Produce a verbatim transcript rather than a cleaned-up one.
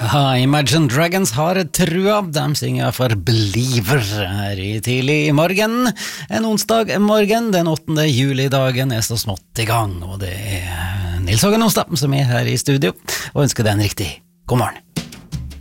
Ja, Imagine Dragons har trua, de synger for Believer her i tidlig morgen. En onsdag morgen, den åttende juli dagen er så smått i gang, og det er Nils Hågen Onsdag som er her i studio, og ønsker deg en riktig god morgen.